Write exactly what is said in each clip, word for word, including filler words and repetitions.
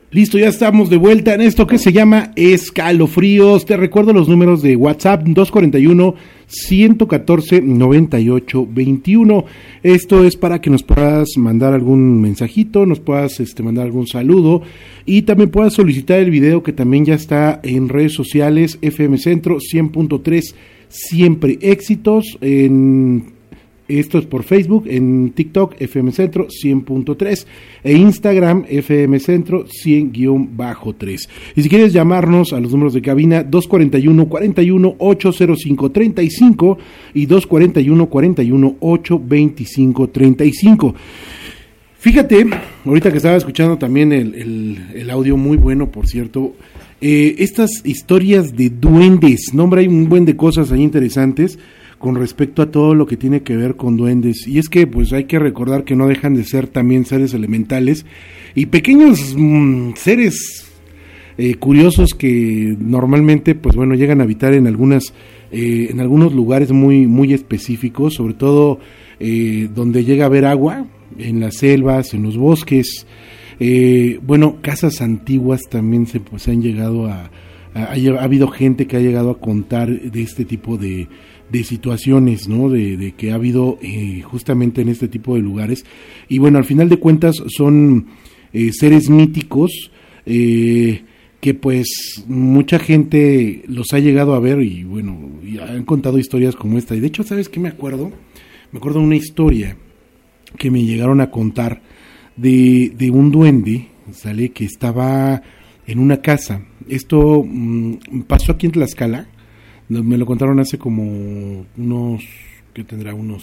Listo, ya estamos de vuelta en esto que se llama Escalofríos. Te recuerdo los números de WhatsApp: dos cuatro uno, uno uno cuatro, nueve ocho dos uno. Esto es para que nos puedas mandar algún mensajito, nos puedas este, mandar algún saludo y también puedas solicitar el video que también ya está en redes sociales. F M Centro cien punto tres, siempre éxitos. En Esto es por Facebook, en TikTok F M Centro cien punto tres e Instagram F M Centro cien guión tres. Y si quieres llamarnos a los números de cabina: dos cuatro uno, cuarenta y uno, ochenta y cinco treinta y cinco y dos cuatro uno, cuarenta y uno, ochenta y veinticinco treinta y cinco. Fíjate, ahorita que estaba escuchando también el, el, el audio, muy bueno por cierto, eh, estas historias de duendes, no hombre, hay un buen de cosas ahí interesantes con respecto a todo lo que tiene que ver con duendes, y es que pues hay que recordar que no dejan de ser también seres elementales y pequeños mmm, seres eh, curiosos que normalmente pues bueno llegan a habitar en algunas eh, en algunos lugares muy muy específicos, sobre todo eh, donde llega a haber agua, en las selvas, en los bosques, eh, bueno, casas antiguas también se pues han llegado a, a, a ha habido gente que ha llegado a contar de este tipo de de situaciones, ¿no? De, de que ha habido eh, justamente en este tipo de lugares. Y bueno, al final de cuentas son eh, seres míticos eh, que pues mucha gente los ha llegado a ver y bueno, y han contado historias como esta. Y de hecho, ¿sabes qué me acuerdo? Me acuerdo de una historia que me llegaron a contar de, de un duende, ¿sale? Que estaba en una casa. Esto mmm, pasó aquí en Tlaxcala. Me lo contaron hace como unos, ¿qué tendrá? Unos,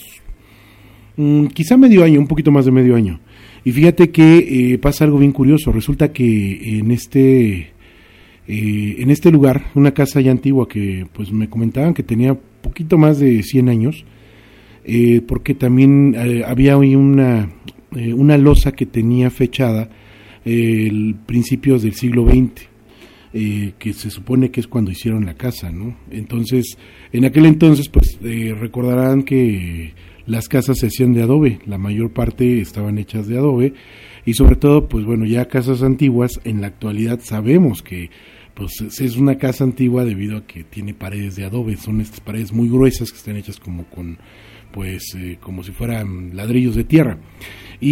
um, quizá medio año, un poquito más de medio año. Y fíjate que eh, pasa algo bien curioso. Resulta que en este, eh, en este lugar, una casa ya antigua que pues me comentaban que tenía poquito más de cien años, eh, porque también eh, había una, eh, una losa que tenía fechada eh, el principios del siglo veinte. Eh, que se supone que es cuando hicieron la casa, ¿no? Entonces, en aquel entonces, pues, eh, recordarán que las casas se hacían de adobe, la mayor parte estaban hechas de adobe, y sobre todo, pues bueno, ya casas antiguas, en la actualidad sabemos que, pues, es una casa antigua debido a que tiene paredes de adobe, son estas paredes muy gruesas que están hechas como con, pues, eh, como si fueran ladrillos de tierra.